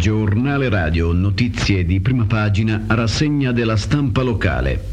Giornale radio, notizie di prima pagina, rassegna della stampa locale.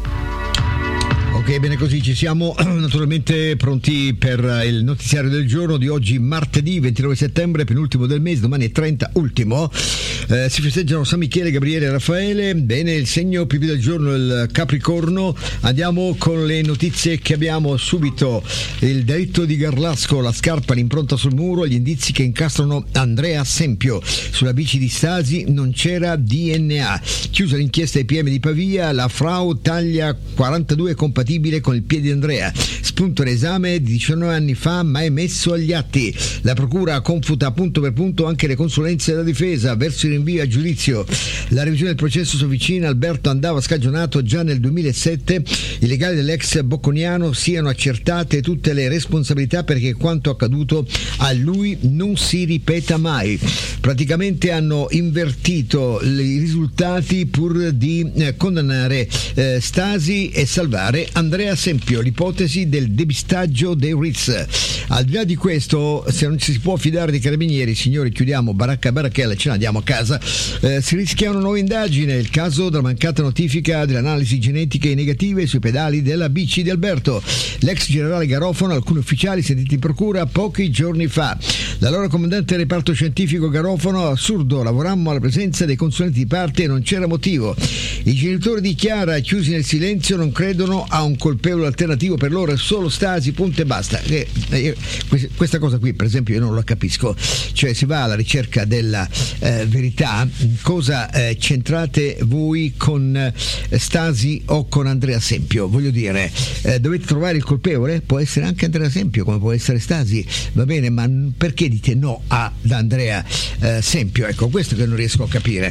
Ok, bene, così ci siamo naturalmente pronti per il notiziario del giorno di oggi, martedì 29 settembre, penultimo del mese, domani è 30, ultimo. Si festeggiano San Michele, Gabriele e Raffaele. Bene, il segno più del giorno è il Capricorno. Andiamo con le notizie che abbiamo subito. Il delitto di Garlasco, la scarpa, l'impronta sul muro, gli indizi che incastrano Andrea Sempio. Sulla bici di Stasi non c'era DNA. Chiusa l'inchiesta ai PM di Pavia, la Frau taglia 42 compatibile con il piede di Andrea. Spunto l'esame di 19 anni fa, ma è messo agli atti. La procura confuta punto per punto anche le consulenze della difesa verso il rinvio a giudizio. La revisione del processo si avvicina. Alberto andava scagionato già nel 2007. I legali dell'ex Bocconiano siano accertate tutte le responsabilità perché quanto accaduto a lui non si ripeta mai. Praticamente hanno invertito i risultati pur di condannare Stasi e salvare Andrea Sempio, l'ipotesi del depistaggio dei Ritz. Al di là di questo, se non ci si può fidare dei carabinieri, signori, chiudiamo baracca e baracchella e ce ne andiamo a casa. Si rischia una nuova indagine, il caso della mancata notifica delle analisi genetiche negative sui pedali della bici di Alberto. L'ex generale Garofano, alcuni ufficiali sentiti in procura pochi giorni fa. L'allora comandante del reparto scientifico Garofano: assurdo, lavorammo alla presenza dei consulenti di parte e non c'era motivo. I genitori di Chiara, chiusi nel silenzio, non credono a un colpevole alternativo, per loro è solo Stasi, punto e basta. Questa cosa qui, per esempio, io non la capisco. Cioè, si va alla ricerca della verità. Cosa c'entrate voi con Stasi o con Andrea Sempio? Voglio dire, dovete trovare il colpevole? Può essere anche Andrea Sempio, come può essere Stasi, va bene, ma perché dite no ad Andrea Sempio? Ecco, questo che non riesco a capire.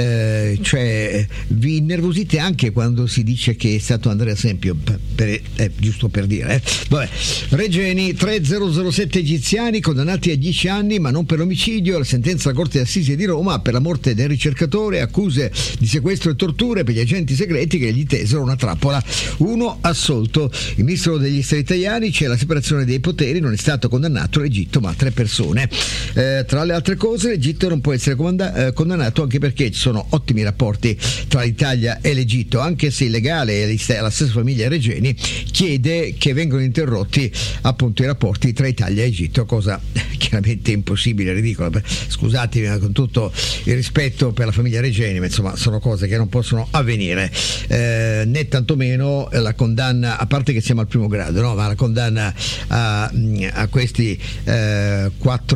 Cioè, vi innervosite anche quando si dice che è stato Andrea Sempio, giusto per dire. Vabbè. Regeni, 3007 egiziani condannati a 10 anni, ma non per l'omicidio. La sentenza della Corte d'Assise di Roma per la morte del ricercatore, accuse di sequestro e torture per gli agenti segreti che gli tesero una trappola. Uno assolto. Il ministro degli esteri italiani: c'è la separazione dei poteri, non è stato condannato l'Egitto ma 3 persone. Tra le altre cose, l'Egitto non può essere condannato anche perché ci sono ottimi rapporti tra l'Italia e l'Egitto, anche se il legale e la stessa famiglia Regeni chiede che vengano interrotti appunto i rapporti tra Italia e Egitto, cosa chiaramente impossibile, ridicola. Scusatemi, con tutto il rispetto per la famiglia Regeni, ma insomma sono cose che non possono avvenire, né tantomeno la condanna, a parte che siamo al primo grado, no? Ma la condanna a questi 3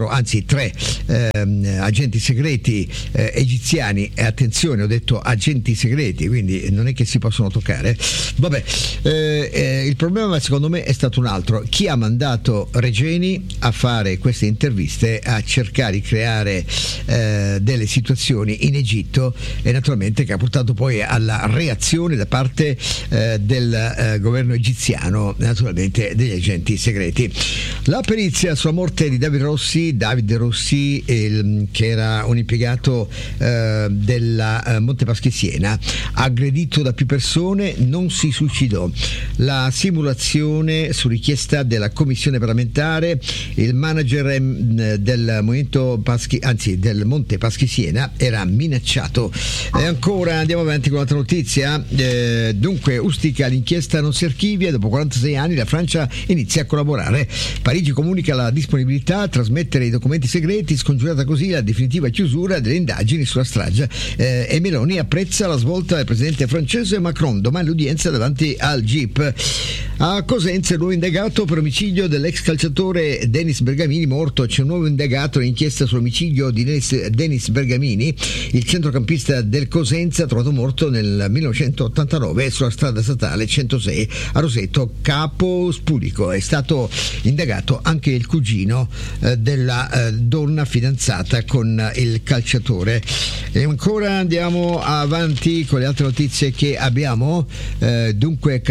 agenti segreti egiziani, e attenzione, ho detto agenti segreti, quindi non è che si possono toccare. Vabbè, il problema secondo me è stato un altro: chi ha mandato Regeni a fare queste interviste, a cercare di creare delle situazioni in Egitto, e naturalmente che ha portato poi alla reazione da parte del governo egiziano, naturalmente degli agenti segreti. La perizia sulla morte di Davide Rossi, che era un impiegato della Montepaschi Siena, aggredito da più persone, non si suicidò. La simulazione su richiesta della commissione parlamentare, il manager del del Monte Paschi Siena era minacciato. E ancora andiamo avanti con un'altra notizia. Dunque, Ustica, l'inchiesta non si archivia, dopo 46 anni la Francia inizia a collaborare. Parigi comunica la disponibilità a trasmettere i documenti segreti, scongiurata così la definitiva chiusura delle indagini sulla strage, e Meloni apprezza la svolta del presidente francese Macron. Domani l'udienza davanti al GIP. A Cosenza il nuovo indagato per omicidio dell'ex calciatore Denis Bergamini, morto. C'è un nuovo indagato all'inchiesta sull'omicidio di Denis Bergamini, il centrocampista del Cosenza, trovato morto nel 1989 sulla strada statale 106 a Roseto Capo Spulico. È stato indagato anche il cugino della donna fidanzata con il calciatore. E ancora andiamo avanti con le altre notizie che abbiamo. Dunque,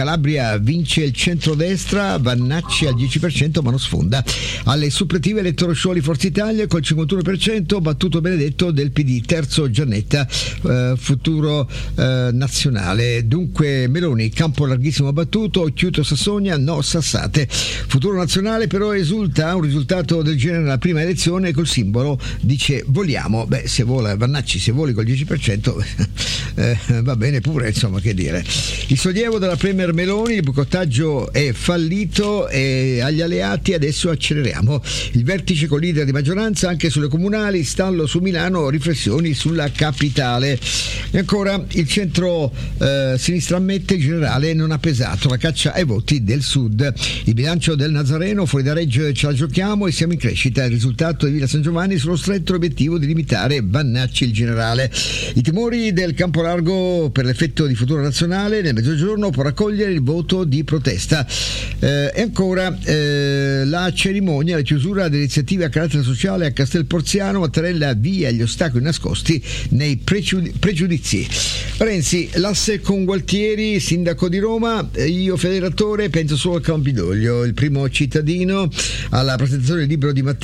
Calabria vince il centrodestra, Vannacci al 10% ma non sfonda. Alle suppletive elettore Scioli Forza Italia col 51%, battuto Benedetto del PD, terzo Giannetta, Futuro Nazionale. Dunque Meloni, campo larghissimo battuto, Chiuto Sassonia, no Sassate. Futuro Nazionale però esulta, un risultato del genere nella prima elezione col simbolo dice vogliamo. Beh, se vola Vannacci, se voli col 10% va bene pure, insomma, che dire. Il sollievo della premier Meloni, il boicottaggio è fallito e agli alleati adesso acceleriamo. Il vertice con leader di maggioranza anche sulle comunali, stallo su Milano, riflessioni sulla capitale. E ancora il centro sinistra ammette il generale non ha pesato, la caccia ai voti del sud. Il bilancio del Nazareno, fuori da Reggio ce la giochiamo e siamo in crescita. Il risultato di Villa San Giovanni sullo stretto obiettivo di limitare Vannacci il generale. I timori del campo largo per l'effetto di Futuro Nazionale nel mezzogiorno può raccogliere il voto di protesta. E ancora la cerimonia, la chiusura delle iniziative a carattere sociale a Castelporziano, Mattarella via gli ostacoli nascosti nei pregiudizi. Renzi, l'asse con Gualtieri, sindaco di Roma, io federatore penso solo al Campidoglio, il primo cittadino alla presentazione del libro di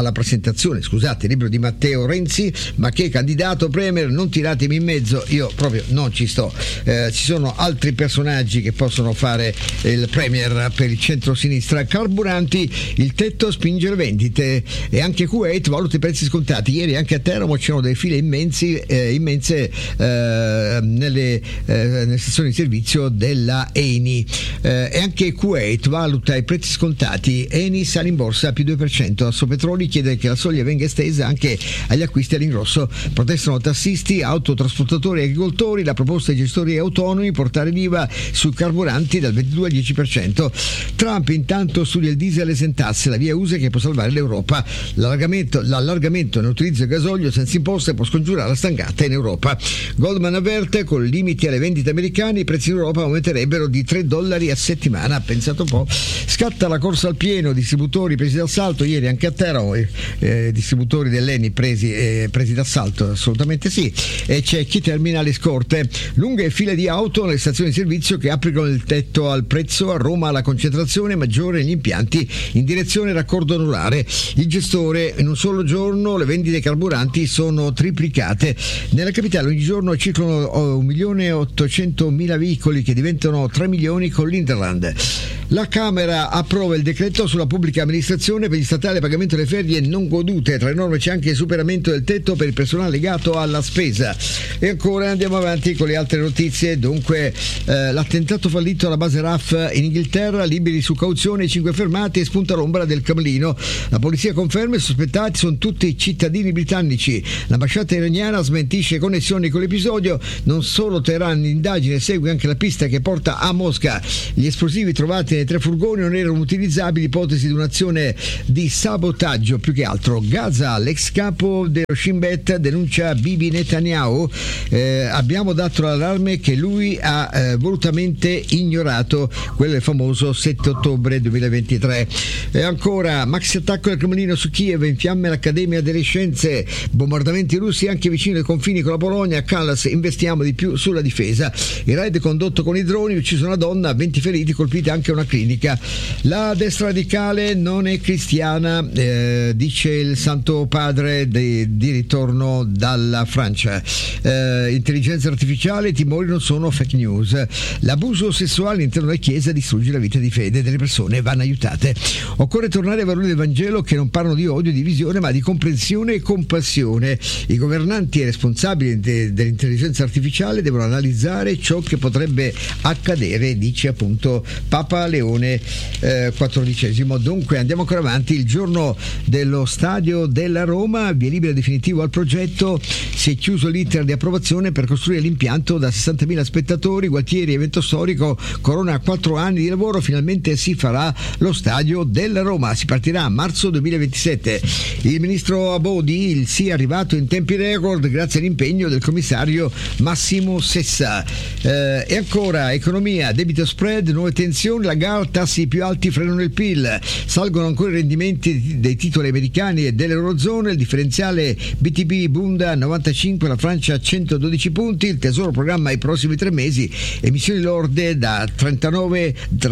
Matteo Renzi, ma che candidato premier, non tiratemi in mezzo, io proprio non ci sto. Ci sono altri personaggi che possono fare il premier per il centro-sinistra. Carburanti, il tetto spinge le vendite e anche Kuwait valuta i prezzi scontati. Ieri anche a Teramo c'erano delle file immense nelle stazioni di servizio della Eni. E anche Kuwait valuta i prezzi scontati. Eni sale in borsa più 2%. Assopetroli chiede che la soglia venga estesa anche agli acquisti all'ingrosso. Protestano tassisti, autotrasportatori e agricoltori. La proposta ai gestori autonomi portare l'IVA sui carburanti dal 22 al 10%. Trump intanto studia il diesel esentasse, la via USA che può salvare l'Europa. L'allargamento nell'utilizzo del gasolio senza imposte può scongiurare la stangata in Europa. Goldman avverte, con limiti alle vendite americane i prezzi in Europa aumenterebbero di $3 a settimana. Pensate un po'. Scatta la corsa al pieno, distributori presi d'assalto ieri anche a Teramo, distributori dell'Eni presi d'assalto, assolutamente sì. E c'è chi termina le scorte. Lunghe file di auto nelle stazioni di servizio che applicano il tetto al prezzo. A Roma la concentrazione maggiore negli impianti in direzione raccordo anulare. Il gestore, in un solo giorno le vendite carburanti sono triplicate. Nella capitale ogni giorno circolano 1.800.000 veicoli che diventano 3 milioni con l'Interland. La Camera approva il decreto sulla pubblica amministrazione per gli statali a pagamento delle ferie non godute. Tra le norme c'è anche il superamento del tetto per il personale legato alla spesa. E ancora andiamo avanti con le altre notizie. Dunque l'attentato fallito alla base RAF in Inghilterra, liberi su cauzione 5 fermati e spunta l'ombra del Cremlino. La polizia conferma i sospettati sono tutti cittadini britannici. L'ambasciata iraniana smentisce connessioni con l'episodio. Non solo Teheran in indagine, segue anche la pista che porta a Mosca. Gli esplosivi trovati nei 3 furgoni non erano utilizzabili, ipotesi di un'azione di sabotaggio più che altro. Gaza, l'ex capo dello Shin Bet denuncia Bibi Netanyahu. Abbiamo dato l'allarme che lui ha volutamente ignorato, quello è il famoso 7 ottobre 2023. E ancora maxi attacco del Cremlino su Kiev, in fiamme l'Accademia delle Scienze, bombardamenti russi anche vicino ai confini con la Polonia. A Callas investiamo di più sulla difesa. Il raid condotto con i droni, ucciso una donna, 20 feriti, colpita anche una clinica. La destra radicale non è cristiana, dice il Santo Padre di ritorno dalla Francia. Intelligenza artificiale, i timori non sono fake news. L'abuso sessuale all'interno della Chiesa distrugge la vita di fede delle persone, vanno aiutate. Occorre tornare ai valori del Vangelo che non parlano di odio e divisione ma di comprensione e compassione. I governanti e responsabili dell'intelligenza artificiale devono analizzare ciò che potrebbe accadere, dice appunto Papa Leone XIV. Dunque andiamo ancora avanti. Il giorno dello stadio della Roma, via libera definitivo al progetto, si è chiuso l'iter di approvazione per costruire l'impianto da 60.000 spettatori. Gualtieri, evento storico, corona 4 anni di lavoro, finalmente si farà lo stadio della Roma, si partirà a marzo 2027. Il ministro Abodi, il sì è arrivato in tempi record grazie all'impegno del commissario Massimo Sessa. E ancora economia, debito spread, nuove tensioni, la Lagarde, tassi più alti frenano il PIL, salgono ancora i rendimenti dei titoli americani e dell'Eurozona, il differenziale BTP Bund a 95, la Francia a 112 punti, il Tesoro programma i prossimi 3 mesi emissioni lorde da 59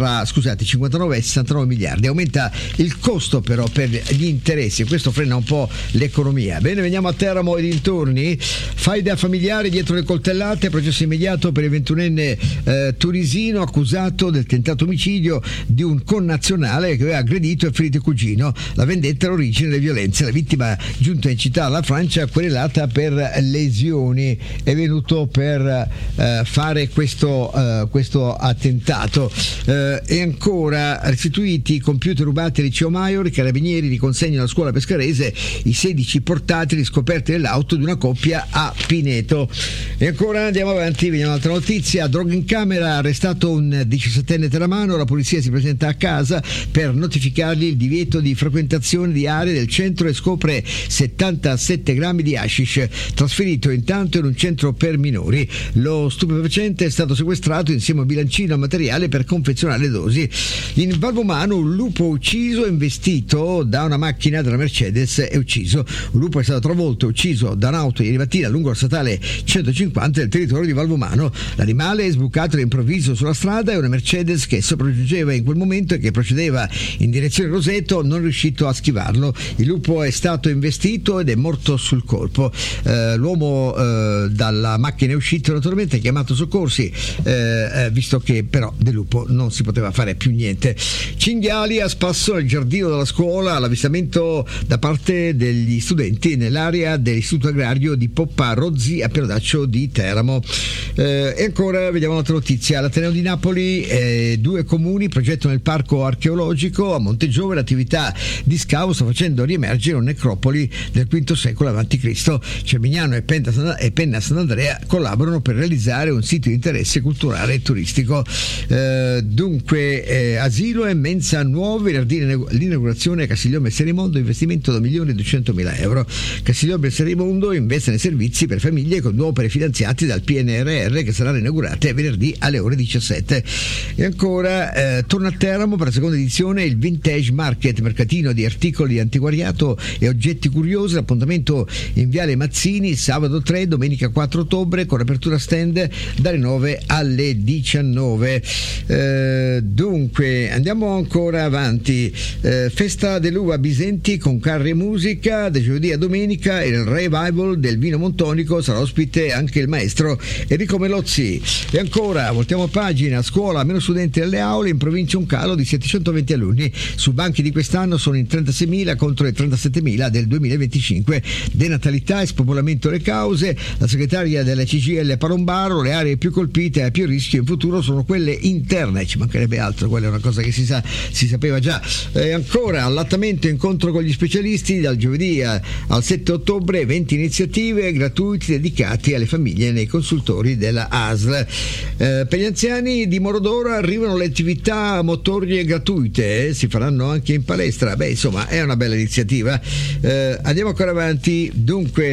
e 69 miliardi. Aumenta il costo però per gli interessi e questo frena un po' l'economia. Bene, veniamo a Teramo e dintorni. Faida familiare dietro le coltellate, processo immediato per il 21enne tunisino accusato del tentato omicidio di un connazionale che aveva aggredito e ferito il cugino. La vendetta è l'origine delle violenze. La vittima, giunta in città alla Francia, querelata per lesioni, è venuto per fare questo attentato. E ancora, restituiti i computer rubati al liceo Maior, i carabinieri riconsegnano alla scuola pescarese i 16 portatili scoperti nell'auto di una coppia a Pineto. E ancora andiamo avanti, vediamo un'altra notizia. Droga in camera, arrestato un 17enne teramano, la polizia si presenta a casa per notificargli il divieto di frequentazione di aree del centro e scopre 77 grammi di hashish, trasferito intanto in un centro per minori. Lo stupefacente è stato sequestrato insieme a un bilancino materiale per confezionare le dosi. In Valvomano un lupo ucciso, investito da una macchina della Mercedes, è ucciso. Un lupo è stato travolto e ucciso da un'auto ieri mattina lungo la statale 150 del territorio di Valvomano. L'animale è sbucato all'improvviso sulla strada e una Mercedes che sopraggiungeva in quel momento e che procedeva in direzione Roseto non è riuscito a schivarlo. Il lupo è stato investito ed è morto sul colpo. L'uomo dalla macchina è uscito, naturalmente ha chiamato soccorsi, visto che però del lupo non si poteva fare più niente. Cinghiali a spasso nel giardino della scuola, l'avvistamento da parte degli studenti nell'area dell'istituto agrario di Poppa Rozzi a Pianodaccio di Teramo. E ancora vediamo un'altra notizia. All'Ateneo di Napoli 2 comuni progettano il parco archeologico a Montegiove. L'attività di scavo sta facendo riemergere una necropoli del V secolo a.C. Cermignano e Penna Sant'Andrea collaborano per realizzare un sito di interesse culturale e turistico. Dunque asilo e mensa nuovi, l'inaugurazione a Castiglione Serimondo, investimento da 1.200.000 euro. Castiglione Serimondo investe nei servizi per famiglie con 2 opere finanziate dal PNRR che saranno inaugurate venerdì alle ore 17. E ancora torna a Teramo per la seconda edizione il Vintage Market, mercatino di articoli di antiquariato e oggetti curiosi. L'appuntamento in Viale Mazzini sabato 3, domenica 4 ottobre con apertura stand dalle 9 alle 19. Dunque andiamo ancora avanti. Festa dell'uva Bisenti con carri e musica da giovedì a domenica e il revival del vino montonico, sarà ospite anche il maestro Enrico Melozzi. E ancora voltiamo pagina. Scuola, meno studenti nelle aule, in provincia un calo di 720 alunni, su banchi di quest'anno sono in 36.000 contro i 37.000 del 2025. Denatalità e spopolamento le cause. La segretaria della CGIL Parombaro: le aree più colpite e a più rischio in futuro sono quelle interne. Ci mancherebbe altro, quella è una cosa che si sapeva già. E ancora allattamento, incontro con gli specialisti dal giovedì al 7 ottobre, 20 iniziative gratuite dedicate alle famiglie nei consultori della ASL. Per gli anziani di Morodoro arrivano le attività motorie gratuite, si faranno anche in palestra. Insomma, è una bella iniziativa. Andiamo ancora avanti. Dunque